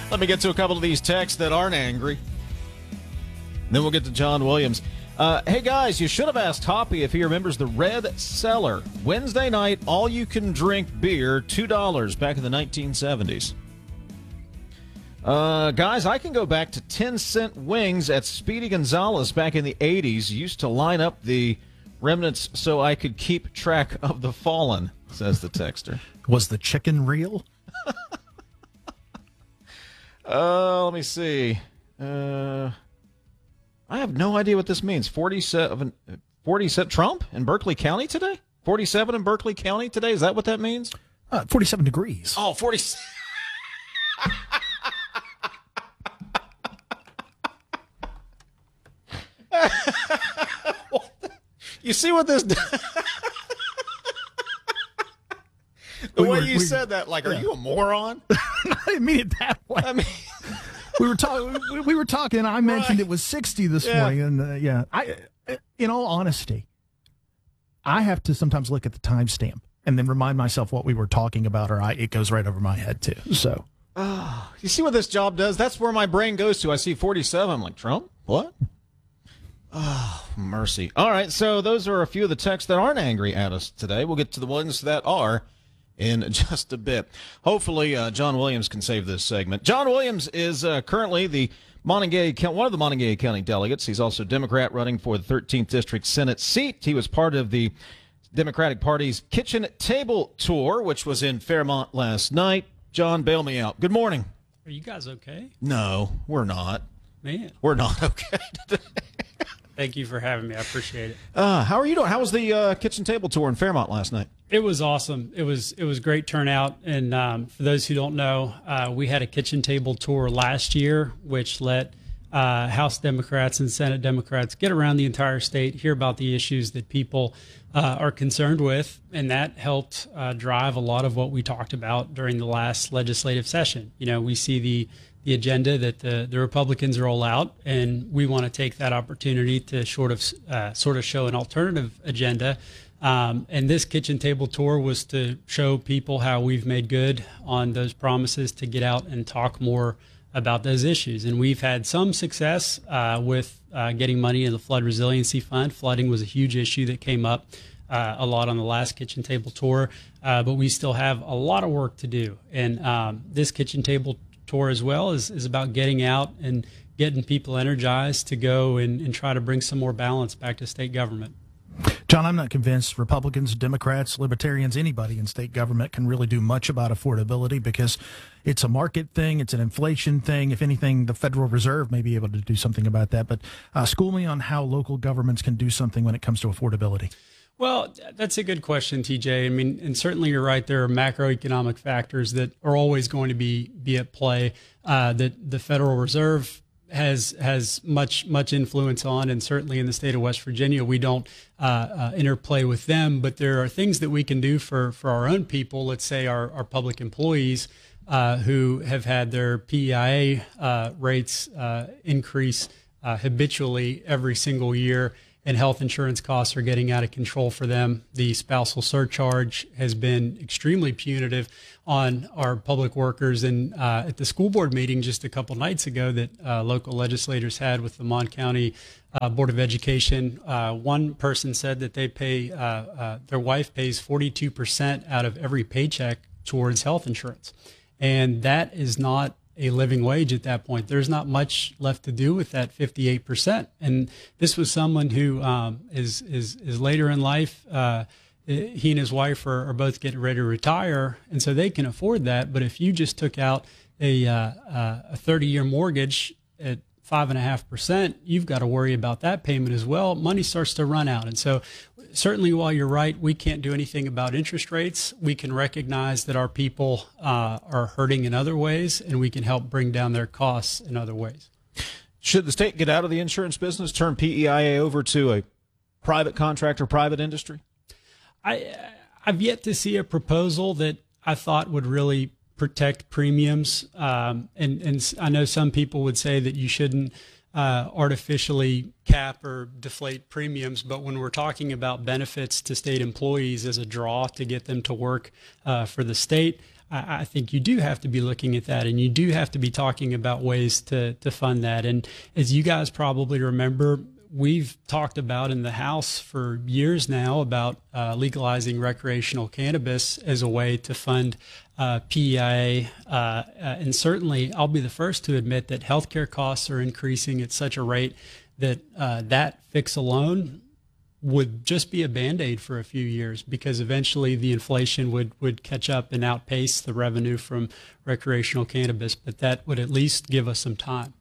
Let me get to a couple of these texts that aren't angry. Then we'll get to John Williams. Hey, guys, you should have asked Hoppy if he remembers the Red Cellar. Wednesday night, all-you-can-drink beer, $2 back in the 1970s. Guys, I can go back to 10-cent wings at Speedy Gonzales back in the 80s. Used to line up the remnants so I could keep track of the fallen, says the texter. Was the chicken real? Let me see. I have no idea what this means. 47 Trump in Berkeley County today? 47 in Berkeley County today? Is that what that means? 47 degrees. Oh, 47. You see what this does? The way you said that, like, are you a moron? I didn't mean it that way. I mean, we were talking. I mentioned it was 60 this morning, and in all honesty, I have to sometimes look at the timestamp and then remind myself what we were talking about, or it goes right over my head too. So, you see what this job does? That's where my brain goes to. I see 47. I'm like, Trump? What? Oh, mercy. All right, so those are a few of the texts that aren't angry at us today. We'll get to the ones that are in just a bit. Hopefully, John Williams can save this segment. John Williams is currently one of the Montague County delegates. He's also a Democrat running for the 13th District Senate seat. He was part of the Democratic Party's kitchen table tour, which was in Fairmont last night. John, bail me out. Good morning. Are you guys okay? No, we're not. Man. We're not okay today. Thank you for having me. I appreciate it. How are you doing? How was the kitchen table tour in Fairmont last night? It was awesome. It was great turnout. And for those who don't know, we had a kitchen table tour last year, which let House Democrats and Senate Democrats get around the entire state, hear about the issues that people are concerned with. And that helped drive a lot of what we talked about during the last legislative session. You know, we see the agenda that the Republicans roll out, and we want to take that opportunity to sort of show an alternative agenda. And this kitchen table tour was to show people how we've made good on those promises to get out and talk more about those issues. And we've had some success with getting money in the Flood Resiliency Fund. Flooding was a huge issue that came up a lot on the last kitchen table tour, but we still have a lot of work to do. And this kitchen table tour as well is about getting out and getting people energized to go and try to bring some more balance back to state government. John, I'm not convinced Republicans, Democrats, Libertarians, anybody in state government can really do much about affordability because it's a market thing. It's an inflation thing. If anything, the Federal Reserve may be able to do something about that. But school me on how local governments can do something when it comes to affordability. Well, that's a good question, TJ. I mean, and certainly you're right. There are macroeconomic factors that are always going to be at play that the Federal Reserve has much influence on, and certainly in the state of West Virginia, we don't interplay with them. But there are things that we can do for our own people. Let's say our public employees who have had their PEIA rates increase habitually every single year, and health insurance costs are getting out of control for them. The spousal surcharge has been extremely punitive on our public workers. And at the school board meeting just a couple nights ago that local legislators had with the Mon County Board of Education, one person said that they pay, their wife pays 42% out of every paycheck towards health insurance. And that is not a living wage at that point. There's not much left to do with that 58%. And this was someone who is later in life. He and his wife are both getting ready to retire, and so they can afford that. But if you just took out a 30-year mortgage at 5.5%, you've got to worry about that payment as well. Money starts to run out. And so certainly while you're right, we can't do anything about interest rates. We can recognize that our people are hurting in other ways, and we can help bring down their costs in other ways. Should the state get out of the insurance business, turn PEIA over to a private contractor, private industry? I've yet to see a proposal that I thought would really protect premiums. And I know some people would say that you shouldn't artificially cap or deflate premiums. But when we're talking about benefits to state employees as a draw to get them to work for the state, I think you do have to be looking at that, and you do have to be talking about ways to fund that. And as you guys probably remember, we've talked about in the House for years now about legalizing recreational cannabis as a way to fund PEIA. And certainly, I'll be the first to admit that healthcare costs are increasing at such a rate that that fix alone would just be a Band-Aid for a few years, because eventually the inflation would catch up and outpace the revenue from recreational cannabis. But that would at least give us some time.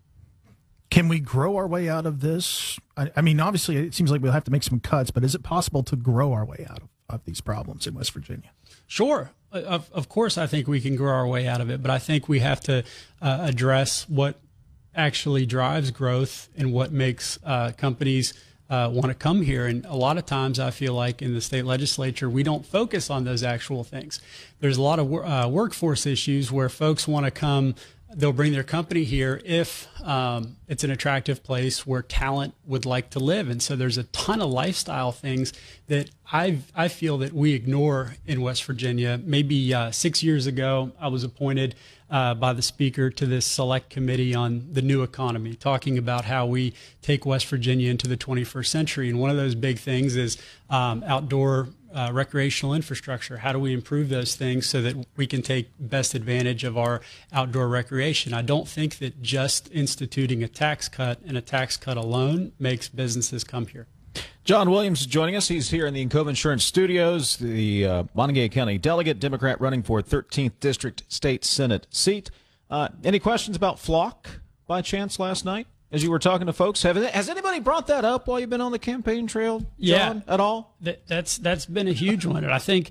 Can we grow our way out of this? I mean, obviously, it seems like we'll have to make some cuts, but is it possible to grow our way out of these problems in West Virginia? Sure. Of course, I think we can grow our way out of it, but I think we have to address what actually drives growth and what makes companies want to come here. And a lot of times I feel like in the state legislature, we don't focus on those actual things. There's a lot of workforce issues where folks want to come. They'll bring their company here if it's an attractive place where talent would like to live. And so there's a ton of lifestyle things that I feel that we ignore in West Virginia. Maybe 6 years ago, I was appointed by the speaker to this select committee on the new economy, talking about how we take West Virginia into the 21st century. And one of those big things is outdoor recreational infrastructure. How do we improve those things so that we can take best advantage of our outdoor recreation? I don't think that just instituting a tax cut and a tax cut alone makes businesses come here. John Williams is joining us. He's here in the Encova Insurance Studios, the Montague County delegate, Democrat running for 13th District State Senate seat. Any questions about Flock by chance last night as you were talking to folks? Has anybody brought that up while you've been on the campaign trail, John, at all? That's been a huge one. And I think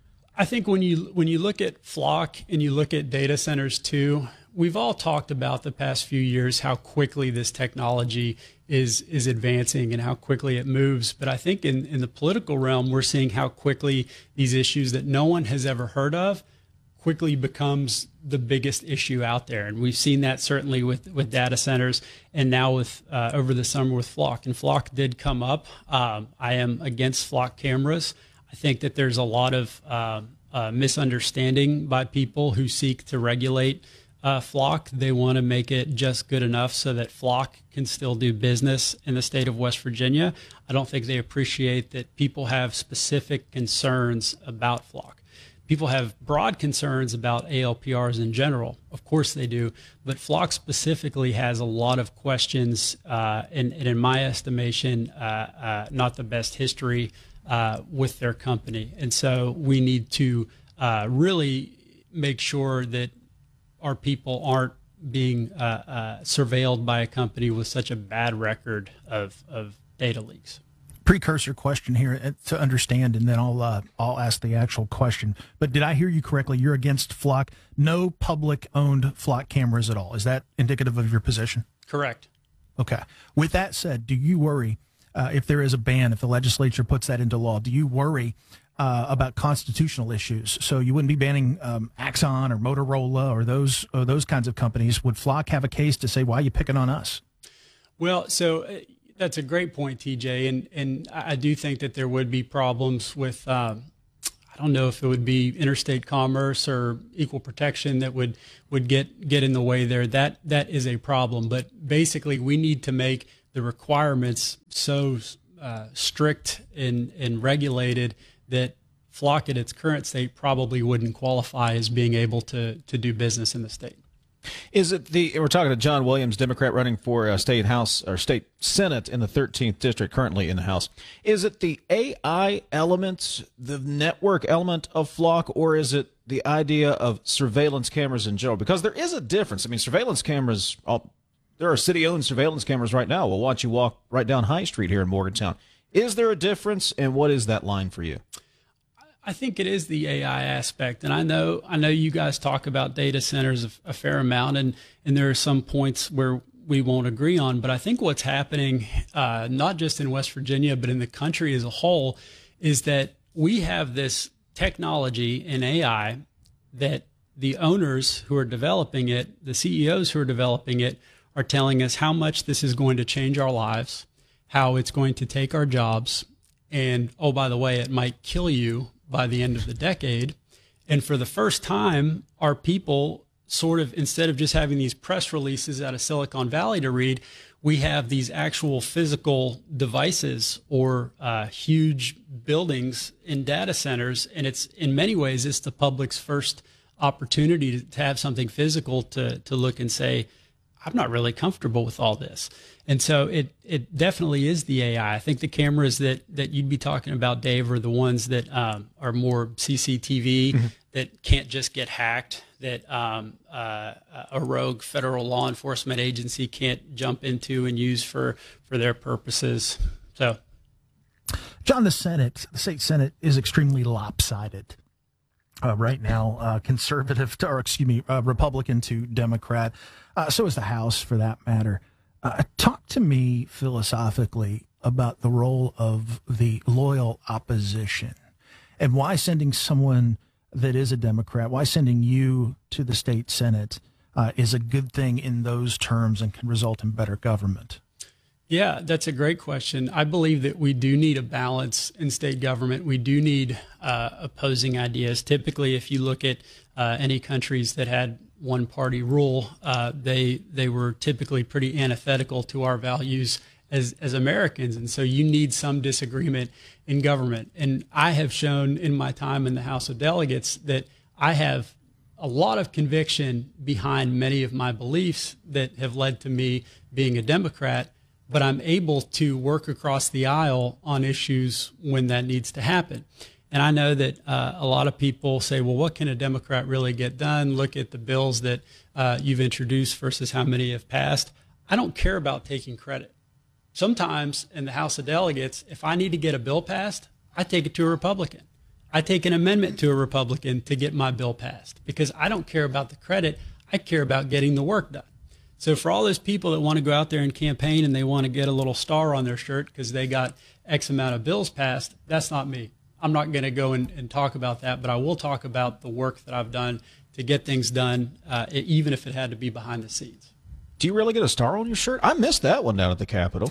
when you look at Flock and you look at data centers too, we've all talked about the past few years how quickly this technology is advancing and how quickly it moves. But I think in the political realm, we're seeing how quickly these issues that no one has ever heard of quickly becomes the biggest issue out there. And we've seen that certainly with data centers and now with over the summer with Flock. And Flock did come up. I am against Flock cameras. I think that there's a lot of misunderstanding by people who seek to regulate Flock. They want to make it just good enough so that Flock can still do business in the state of West Virginia. I don't think they appreciate that people have specific concerns about Flock. People have broad concerns about ALPRs in general. Of course they do. But Flock specifically has a lot of questions, and in my estimation, not the best history with their company. And so we need to really make sure that our people aren't being surveilled by a company with such a bad record of data leaks. Precursor question here to understand, and then I'll ask the actual question. But did I hear you correctly? You're against Flock, no public-owned Flock cameras at all. Is that indicative of your position? Correct. Okay. With that said, do you worry if there is a ban, if the legislature puts that into law, do you worry about constitutional issues? So you wouldn't be banning Axon or Motorola or those kinds of companies. Would Flock have a case to say, why are you picking on us? Well, so that's a great point, TJ. And I do think that there would be problems with, I don't know if it would be interstate commerce or equal protection that would get in the way there. That is a problem. But basically, we need to make the requirements so strict and regulated that Flock at its current state probably wouldn't qualify as being able to do business in the state. Is it we're talking to John Williams, Democrat running for state House or state Senate in the 13th district, currently in the House. Is it the AI element, the network element of Flock, or is it the idea of surveillance cameras in general? Because there is a difference. I mean, surveillance cameras, there are city-owned surveillance cameras right now. We'll watch you walk right down High Street here in Morgantown. Is there a difference, and what is that line for you? I think it is the AI aspect, and I know you guys talk about data centers a fair amount, and there are some points where we won't agree on. But I think what's happening, not just in West Virginia, but in the country as a whole, is that we have this technology in AI that the owners who are developing it, the CEOs who are developing it, are telling us how much this is going to change our lives, how it's going to take our jobs, and oh, by the way, it might kill you by the end of the decade. And for the first time, our people sort of, instead of just having these press releases out of Silicon Valley to read, we have these actual physical devices or huge buildings in data centers. And it's, in many ways, it's the public's first opportunity to have something physical to look and say, I'm not really comfortable with all this. And so it definitely is the AI. I think the cameras that you'd be talking about, Dave, are the ones that are more CCTV, that can't just get hacked, that a rogue federal law enforcement agency can't jump into and use for their purposes. So, John, the state Senate is extremely lopsided. Right now, Republican to Democrat. So is the House, for that matter. Talk to me philosophically about the role of the loyal opposition and why sending someone that is a Democrat, why sending you to the state Senate is a good thing in those terms and can result in better government. Yeah, that's a great question. I believe that we do need a balance in state government. We do need opposing ideas. Typically, if you look at any countries that had one party rule, they were typically pretty antithetical to our values as Americans. And so you need some disagreement in government. And I have shown in my time in the House of Delegates that I have a lot of conviction behind many of my beliefs that have led to me being a Democrat, but I'm able to work across the aisle on issues when that needs to happen. And I know that a lot of people say, well, what can a Democrat really get done? Look at the bills that you've introduced versus how many have passed. I don't care about taking credit. Sometimes in the House of Delegates, if I need to get a bill passed, I take it to a Republican. I take an amendment to a Republican to get my bill passed because I don't care about the credit. I care about getting the work done. So for all those people that want to go out there and campaign and they want to get a little star on their shirt because they got X amount of bills passed, that's not me. I'm not going to go and talk about that, but I will talk about the work that I've done to get things done, even if it had to be behind the scenes. Do you really get a star on your shirt? I missed that one down at the Capitol.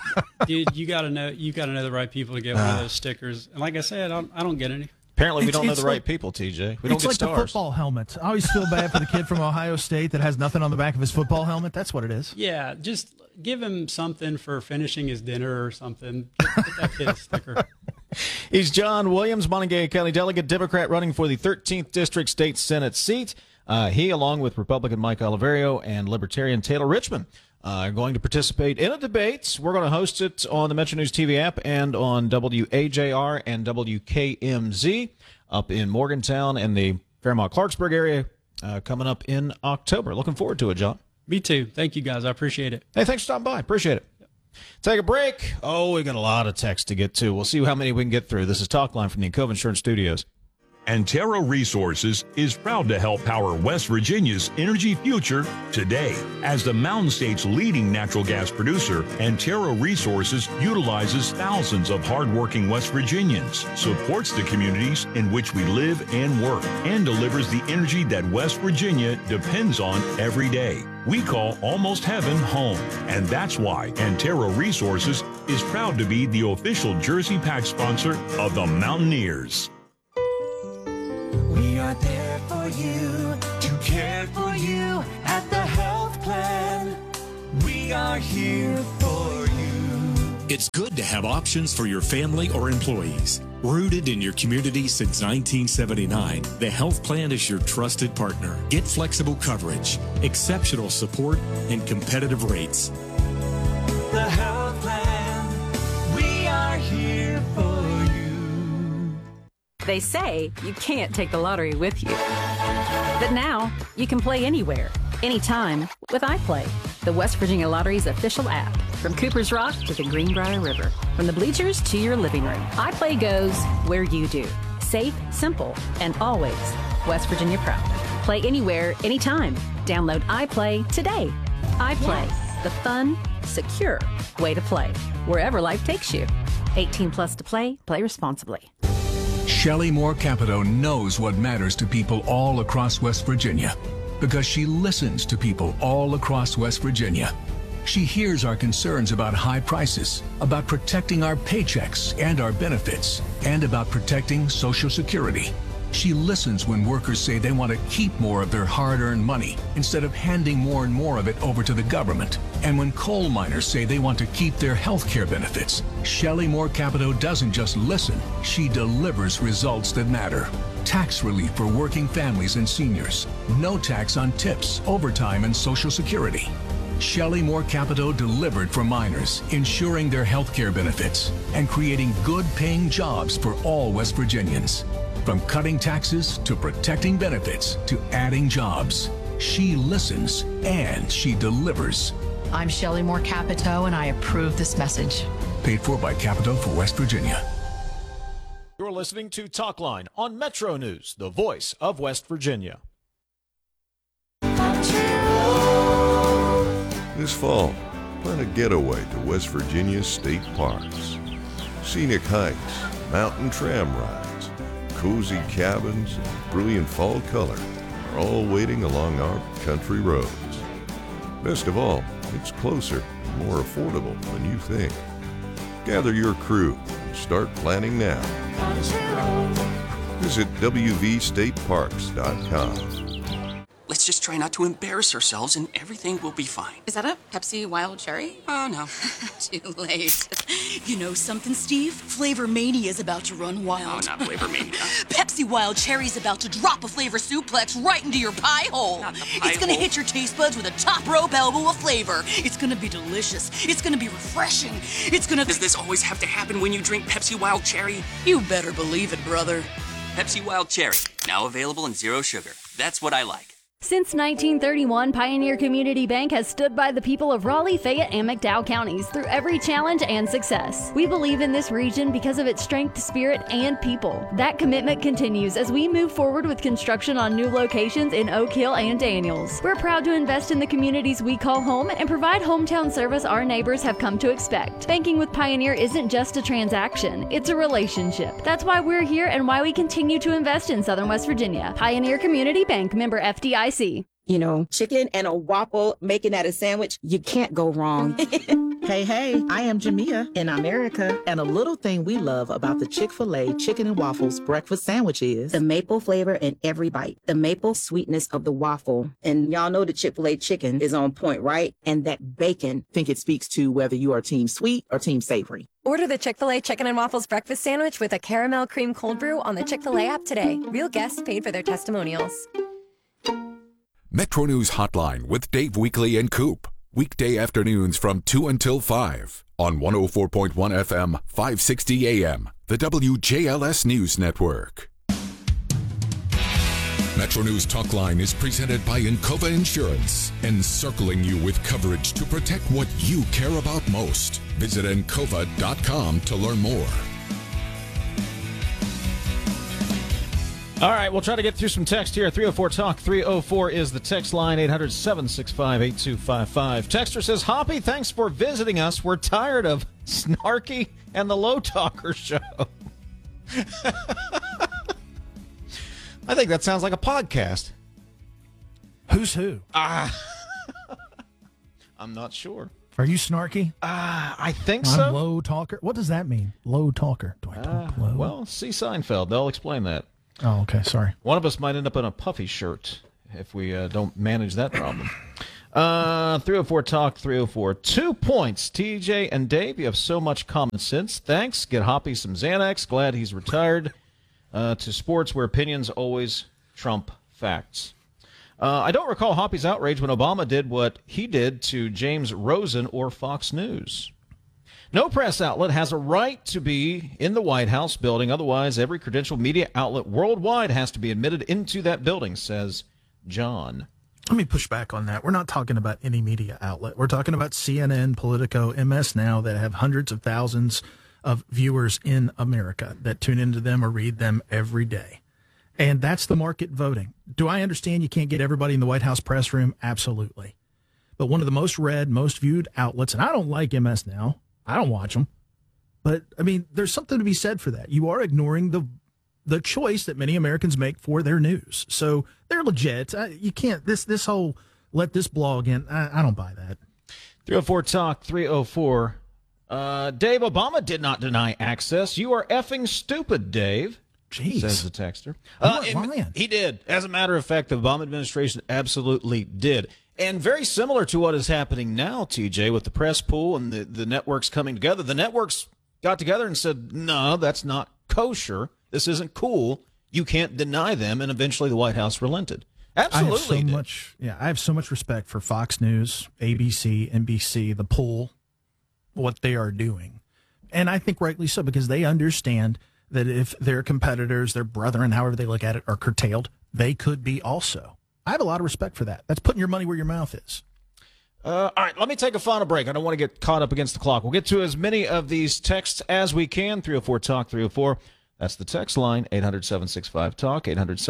Dude, you got to know the right people to get one of those stickers. And like I said, I don't get any. Apparently, we don't know the right people, TJ. We don't get stars. It's like the football helmet. I always feel bad for the kid from Ohio State that has nothing on the back of his football helmet. That's what it is. Yeah, just give him something for finishing his dinner or something. Get that kid a sticker. He's John Williams, Montague County delegate, Democrat, running for the 13th District State Senate seat. He, along with Republican Mike Oliverio and Libertarian Taylor Richmond, are going to participate in a debate. We're going to host it on the Metro News TV app and on WAJR and WKMZ up in Morgantown and the Fairmont-Clarksburg area coming up in October. Looking forward to it, John. Me too. Thank you, guys. I appreciate it. Hey, thanks for stopping by. Appreciate it. Take a break. Oh, we got a lot of text to get to. We'll see how many we can get through. This is Talkline from the Encova Insurance Studios. Antero Resources is proud to help power West Virginia's energy future today. As the Mountain State's leading natural gas producer, Antero Resources utilizes thousands of hardworking West Virginians, supports the communities in which we live and work, and delivers the energy that West Virginia depends on every day. We call Almost Heaven home, and that's why Antero Resources is proud to be the official Jersey Patch sponsor of the Mountaineers. We are there for you, to care for you at the health plan. We are here for you. It's good to have options for your family or employees. Rooted in your community since 1979, the health plan is your trusted partner. Get flexible coverage, exceptional support, and competitive rates. The health plan, we are here for you. They say you can't take the lottery with you. But now, you can play anywhere, anytime with iPlay, the West Virginia Lottery's official app. From Cooper's Rock to the Greenbrier River, from the bleachers to your living room, iPlay goes where you do. Safe, simple, and always West Virginia proud. Play anywhere, anytime. Download iPlay today. iPlay, the fun, secure way to play, wherever life takes you. 18 plus to play, play responsibly. Shelley Moore Capito knows what matters to people all across West Virginia because she listens to people all across West Virginia. She hears our concerns about high prices, about protecting our paychecks and our benefits, and about protecting Social Security. She listens when workers say they want to keep more of their hard-earned money instead of handing more and more of it over to the government. And when coal miners say they want to keep their health care benefits, Shelley Moore Capito doesn't just listen, she delivers results that matter. Tax relief for working families and seniors. No tax on tips, overtime, and Social Security. Shelley Moore Capito delivered for miners, ensuring their health care benefits and creating good-paying jobs for all West Virginians. From cutting taxes to protecting benefits to adding jobs, she listens and she delivers. I'm Shelley Moore Capito, and I approve this message. Paid for by Capito for West Virginia. You're listening to Talkline on Metro News, the voice of West Virginia. This fall, plan a getaway to West Virginia's state parks. Scenic hikes, mountain tram rides, cozy cabins, and brilliant fall color are all waiting along our country roads. Best of all, it's closer and more affordable than you think. Gather your crew and start planning now. Visit wvstateparks.com. Let's just try not to embarrass ourselves and everything will be fine. Is that a Pepsi Wild Cherry? Oh, no. Too late. You know something, Steve? Flavor Mania's about to run wild. Oh, not Flavor Mania. Pepsi Wild Cherry's about to drop a flavor suplex right into your pie hole. Not the pie It's gonna hole. hit your taste buds with a top rope elbow of flavor. It's gonna be delicious. It's gonna be refreshing. It's gonna... Does this always have to happen when you drink Pepsi Wild Cherry? You better believe it, brother. Pepsi Wild Cherry, now available in zero sugar. That's what I like. Since 1931, Pioneer Community Bank has stood by the people of Raleigh, Fayette, and McDowell counties through every challenge and success. We believe in this region because of its strength, spirit, and people. That commitment continues as we move forward with construction on new locations in Oak Hill and Daniels. We're proud to invest in the communities we call home and provide hometown service our neighbors have come to expect. Banking with Pioneer isn't just a transaction, it's a relationship. That's why we're here and why we continue to invest in Southern West Virginia. Pioneer Community Bank, member FDIC. You know, chicken and a waffle, making that a sandwich, you can't go wrong. Hey, I am Jamia in America, and a little thing we love about the Chick-fil-A chicken and waffles breakfast sandwich is the maple flavor in every bite, the maple sweetness of the waffle. And y'all know the Chick-fil-A chicken is on point, right? And that bacon. I think it speaks to whether you are team sweet or team savory. Order the Chick-fil-A Chicken and Waffles breakfast sandwich with a caramel cream cold brew on the Chick-fil-A app today. Real guests paid for their testimonials. Metro News Hotline with Dave Weekley and Coop. Weekday afternoons from 2 until 5 on 104.1 FM, 560 AM, the WJLS News Network. Metro News Talkline is presented by Encova Insurance, encircling you with coverage to protect what you care about most. Visit Encova.com to learn more. All right, we'll try to get through some text here. 304-TALK. 304 is the text line, 800-765-8255. Texter says, Hoppy, thanks for visiting us. We're tired of Snarky and the Low Talker show. I think that sounds like a podcast. Who's who? I'm not sure. Are you snarky? I think I'm so. low talker. What does that mean? Low talker. Do I talk low? Well, see Seinfeld. They'll explain that. Oh, okay. Sorry. One of us might end up in a puffy shirt if we don't manage that problem. 304-TALK, 304. 2 points, TJ and Dave. You have so much common sense. Thanks. Get Hoppy some Xanax. Glad he's retired to sports where opinions always trump facts. I don't recall Hoppy's outrage when Obama did what he did to James Rosen or Fox News. No press outlet has a right to be in the White House building. Otherwise, every credentialed media outlet worldwide has to be admitted into that building, says John. Let me push back on that. We're not talking about any media outlet. We're talking about CNN, Politico, MS Now that have hundreds of thousands of viewers in America that tune into them or read them every day. And that's the market voting. Do I understand you can't get everybody in the White House press room? Absolutely. But one of the most read, most viewed outlets, and I don't like MS Now. I don't watch them. But, I mean, there's something to be said for that. You are ignoring the choice that many Americans make for their news. So they're legit. You can't, this whole let this blog in, I don't buy that. 304-TALK, 304. Dave, Obama did not deny access. You are effing stupid, Dave. Jeez. Says the texter. Lying. He did. As a matter of fact, the Obama administration absolutely did. And very similar to what is happening now, TJ, with the press pool and the networks coming together. The networks got together and said, no, that's not kosher. This isn't cool. You can't deny them. And eventually the White House relented. Absolutely. I have so much respect for Fox News, ABC, NBC, the pool, what they are doing. And I think rightly so, because they understand that if their competitors, their brethren, however they look at it, are curtailed, they could be also. I have a lot of respect for that. That's putting your money where your mouth is. All right, let me take a final break. I don't want to get caught up against the clock. We'll get to as many of these texts as we can. 304-TALK, 304. That's the text line, 800-765-TALK,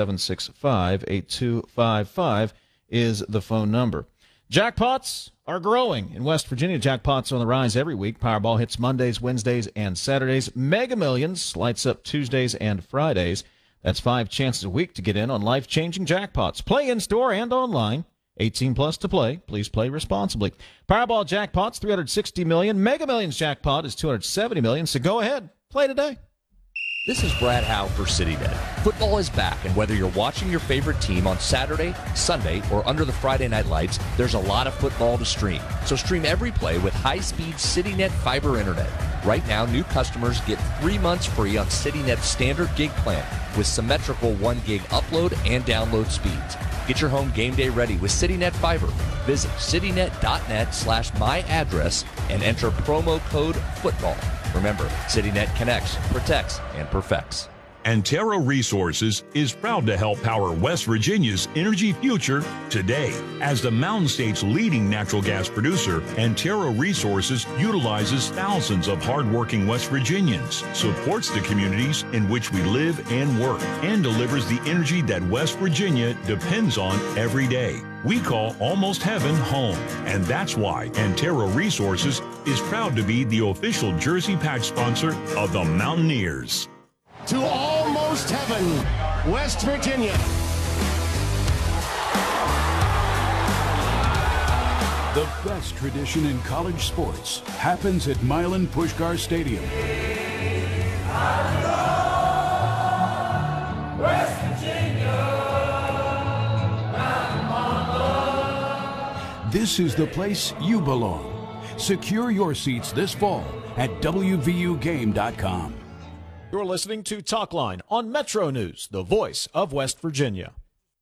800-765-8255 is the phone number. Jackpots are growing in West Virginia. Jackpots on the rise every week. Powerball hits Mondays, Wednesdays, and Saturdays. Mega Millions lights up Tuesdays and Fridays. That's 5 chances a week to get in on life-changing jackpots. Play in-store and online. 18 plus to play. Please play responsibly. Powerball jackpots, $360 million. Mega Millions jackpot is $270 million. So go ahead. Play today. This is Brad Howe for CityNet. Football is back, and whether you're watching your favorite team on Saturday, Sunday, or under the Friday night lights, there's a lot of football to stream. So stream every play with high-speed CityNet fiber internet. Right now, new customers get 3 months free on CityNet's standard gig plan with symmetrical 1 gig upload and download speeds. Get your home game day ready with CityNet Fiber. Visit citynet.net/myaddress and enter promo code FOOTBALL. Remember, CityNet connects, protects, and perfects. Antero Resources is proud to help power West Virginia's energy future today. As the Mountain State's leading natural gas producer, Antero Resources utilizes thousands of hardworking West Virginians, supports the communities in which we live and work, and delivers the energy that West Virginia depends on every day. We call Almost Heaven home, and that's why Antero Resources is proud to be the official jersey patch sponsor of the Mountaineers. To Almost Heaven, West Virginia. The best tradition in college sports happens at Milan Puskar Stadium. West Virginia, This is the place you belong. Secure your seats this fall at WVUGame.com. You're listening to Talkline on Metro News, the voice of West Virginia.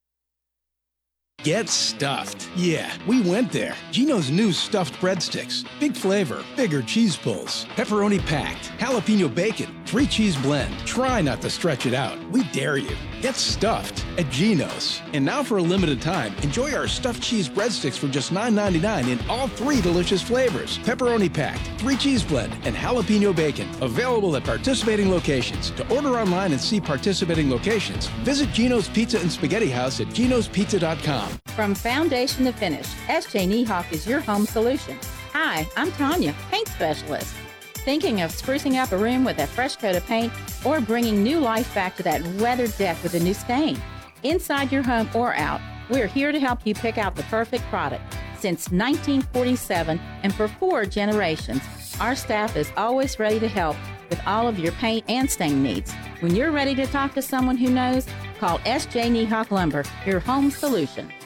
Get stuffed. Yeah, we went there. Geno's new stuffed breadsticks. Big flavor, bigger cheese pulls, pepperoni packed, jalapeno bacon, 3 cheese blend. Try not to stretch it out. We dare you. Get stuffed at Geno's. And now for a limited time, enjoy our stuffed cheese breadsticks for just $9.99 in all 3 delicious flavors. Pepperoni packed, 3 cheese blend, and jalapeno bacon. Available at participating locations. To order online and see participating locations, visit Geno's Pizza and Spaghetti House at genospizza.com. From foundation to finish, SJ Niehawk is your home solution. Hi, I'm Tanya, paint specialist. Thinking of sprucing up a room with a fresh coat of paint or bringing new life back to that weathered deck with a new stain? Inside your home or out, we're here to help you pick out the perfect product. Since 1947 and for 4 generations, our staff is always ready to help with all of your paint and stain needs. When you're ready to talk to someone who knows, call SJ Niehawk Lumber, your home solution.